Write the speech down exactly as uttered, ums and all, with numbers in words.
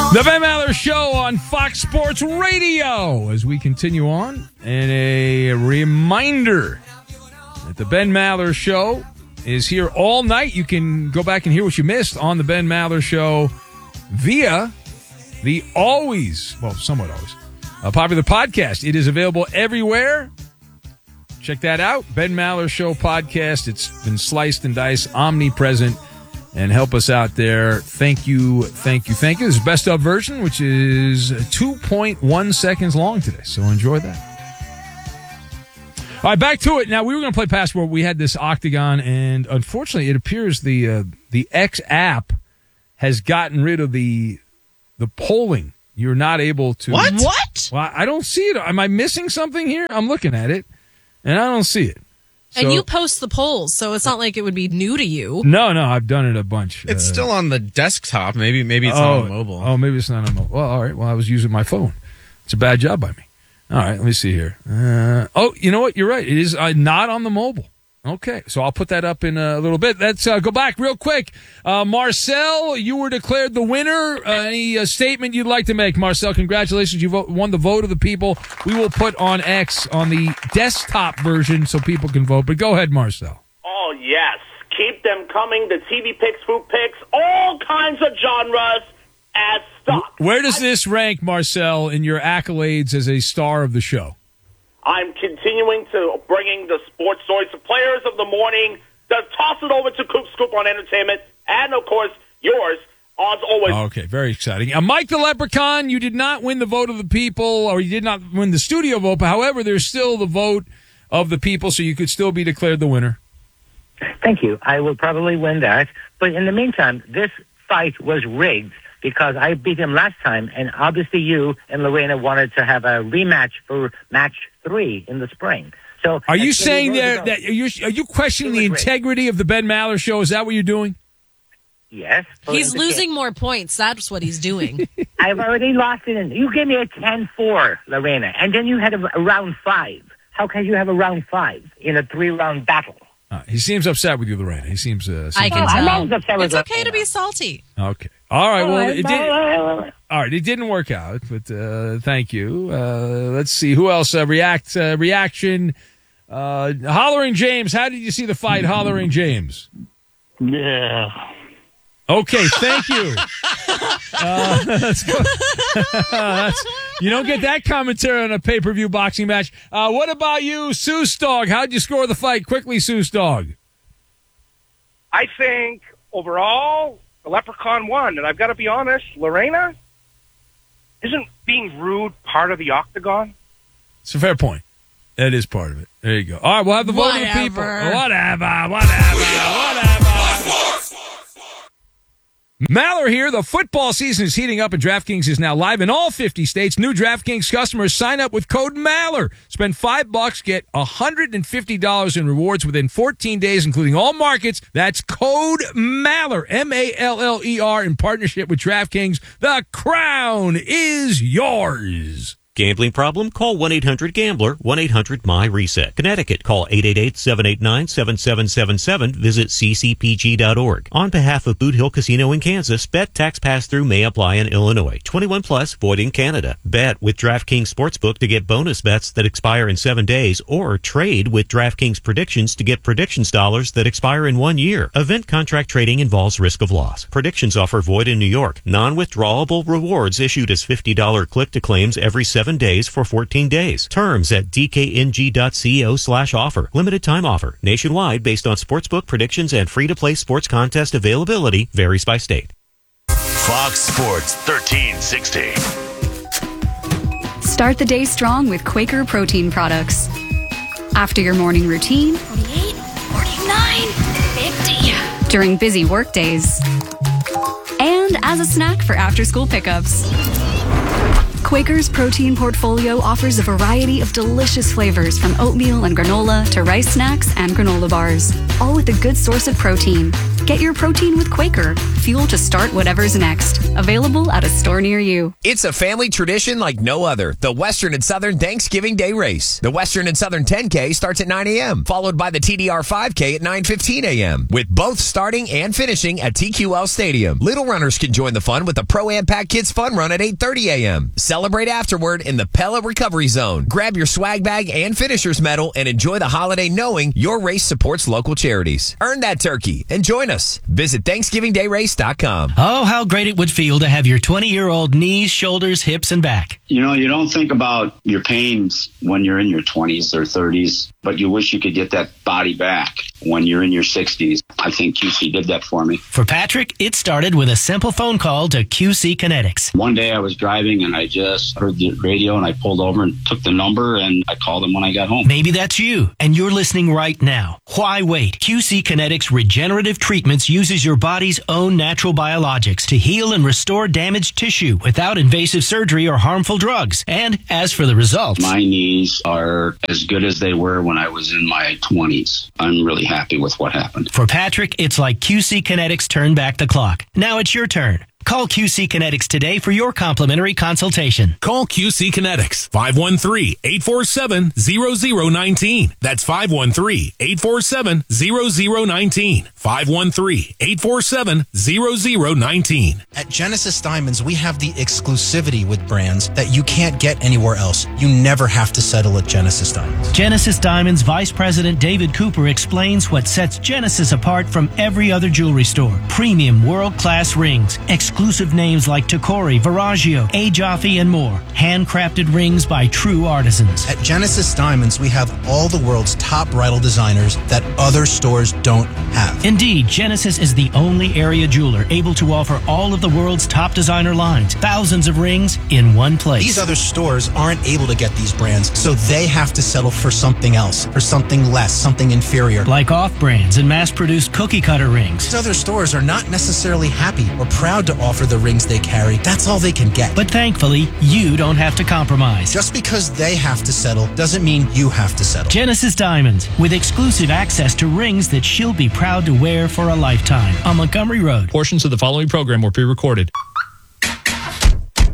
The Ben Maller Show on Fox Sports Radio as we continue on. And a reminder that the Ben Maller Show is here all night. You can go back and hear what you missed on the Ben Maller Show via the always, well, somewhat always, a popular podcast. It is available everywhere. Check that out. Ben Maller Show podcast. It's been sliced and diced, omnipresent. And help us out there. Thank you, thank you, thank you. This is best of version, which is two point one seconds long today. So enjoy that. All right, back to it. Now, we were going to play Passport. We had this Octagon, and unfortunately, it appears the uh, the X app has gotten rid of the the polling. You're not able to. What? What? Well, I don't see it. Am I missing something here? I'm looking at it, and I don't see it. So, and you post the polls, so it's not like it would be new to you. No, no, I've done it a bunch. It's uh, still on the desktop. Maybe maybe it's oh, not on mobile. Oh, maybe it's not on mobile. Well, all right. Well, I was using my phone. It's a bad job by me. All right, let me see here. Uh, oh, you know what? You're right. It is uh, not on the mobile. Okay, so I'll put that up in a little bit. Let's uh, go back real quick. Uh, Marcel, you were declared the winner. Uh, any uh, statement you'd like to make? Marcel, congratulations. You vote, won the vote of the people. We will put on X on the desktop version so people can vote. But go ahead, Marcel. Oh, yes. Keep them coming. The T V picks, food picks, all kinds of genres as stock. Where does this rank, Marcel, in your accolades as a star of the show? I'm continuing to bringing the sports stories to players of the morning. Just toss it over to Coop Scoop on entertainment. And, of course, yours, as always. Okay, very exciting. Uh, Mike the Leprechaun, you did not win the vote of the people, or you did not win the studio vote. But however, there's still the vote of the people, so you could still be declared the winner. Thank you. I will probably win that. But in the meantime, this fight was rigged because I beat him last time, and obviously you and Lorena wanted to have a rematch for match three in the spring. So, are you saying that, that are you are you questioning the integrity of the Ben Maller Show? Is that what you're doing? Yes. He's losing more points. That's what he's doing. I've already lost it. In, you gave me a ten four, Lorena, and then you had a, a round five. How can you have a round five in a three-round battle? Uh, he seems upset with you, Lorena. He seems. Uh, seems I can well, tell. I'm upset It's with okay to be salty. Okay. All right. Well, Oh, it did. All right. It didn't work out, but uh, thank you. Uh, let's see who else uh, react. Uh, reaction. Uh, Hollering James. How did you see the fight, Hollering James? Yeah. Okay. Thank you. uh, let's go. That's, you don't get that commentary on a pay-per-view boxing match. Uh, what about you, Seuss Dog? How'd you score the fight? Quickly, Seuss Dog. I think overall, the Leprechaun won. And I've got to be honest, Lorena, isn't being rude part of the Octagon? It's a fair point. That is part of it. There you go. All right, we'll have the vote of the people. Whatever. Whatever, whatever, whatever. Maller here. The football season is heating up, and DraftKings is now live in all fifty states. New DraftKings customers sign up with code Maller. Spend five bucks, get one hundred fifty dollars in rewards within fourteen days, including all markets. That's code Maller, M A L L E R, in partnership with DraftKings. The crown is yours. Gambling problem? Call one eight hundred gambler, one eight hundred my reset. Connecticut, call eight eight eight, seven eight nine, seven seven seven seven. Visit c c p g dot org. On behalf of Boot Hill Casino in Kansas, bet tax pass-through may apply in Illinois. twenty-one plus, void in Canada. Bet with DraftKings Sportsbook to get bonus bets that expire in seven days, or trade with DraftKings Predictions to get predictions dollars that expire in one year. Event contract trading involves risk of loss. Predictions offer void in New York. Non-withdrawable rewards issued as fifty dollars click-to-claims every seven days for fourteen days. Terms at d k n g dot co slash offer. Limited time offer. Nationwide based on sportsbook predictions and free-to-play sports contest availability. Varies by state. Fox Sports thirteen sixty. Start the day strong with Quaker protein products. After your morning routine, forty-eight, forty-nine, fifty. During busy work days, and as a snack for after-school pickups. Quaker's protein portfolio offers a variety of delicious flavors, from oatmeal and granola to rice snacks and granola bars, all with a good source of protein. Get your protein with Quaker, fuel to start whatever's next. Available at a store near you. It's a family tradition like no other. The Western and Southern Thanksgiving Day Race. The Western and Southern ten K starts at nine a.m., followed by the T D R five K at nine fifteen a.m., with both starting and finishing at T Q L Stadium. Little runners can join the fun with the Pro-Am Pack Kids Fun Run at eight thirty a.m. Celebrate afterward in the Pella Recovery Zone. Grab your swag bag and finisher's medal and enjoy the holiday knowing your race supports local charities. Earn that turkey and join us. Visit Thanksgiving Day Race dot com. Oh, how great it would feel to have your twenty-year-old knees, shoulders, hips, and back. You know, you don't think about your pains when you're in your twenties or thirties, but you wish you could get that body back when you're in your sixties. I think Q C did that for me. For Patrick, it started with a simple phone call to Q C Kinetics. One day I was driving and I just heard the radio and I pulled over and took the number and I called them when I got home. Maybe that's you and you're listening right now. Why wait? Q C Kinetics Regenerative Treatments uses your body's own natural biologics to heal and restore damaged tissue without invasive surgery or harmful drugs. And as for the results, my knees are as good as they were when I was in my twenties. I'm really happy with what happened. For Patrick, it's like Q C Kinetics turned back the clock. Now it's your turn. Call Q C Kinetics today for your complimentary consultation. Call Q C Kinetics, five one three, eight four seven, zero zero one nine. That's five one three, eight four seven, zero zero one nine. five one three, eight four seven, zero zero one nine. At Genesis Diamonds, we have the exclusivity with brands that you can't get anywhere else. You never have to settle at Genesis Diamonds. Genesis Diamonds Vice President David Cooper explains what sets Genesis apart from every other jewelry store. Premium world-class rings, exclusive names like Tacori, Viraggio, A. Jaffe, and more. Handcrafted rings by true artisans. At Genesis Diamonds, we have all the world's top bridal designers that other stores don't have. Indeed, Genesis is the only area jeweler able to offer all of the world's top designer lines, thousands of rings in one place. These other stores aren't able to get these brands, so they have to settle for something else, for something less, something inferior. Like off-brands and mass-produced cookie-cutter rings. These other stores are not necessarily happy or proud to offer the rings they carry. That's all they can get. But thankfully, you don't have to compromise. Just because they have to settle doesn't mean you have to settle. Genesis Diamonds, with exclusive access to rings that she'll be proud to wear for a lifetime. On Montgomery Road. Portions of the following program were pre-recorded.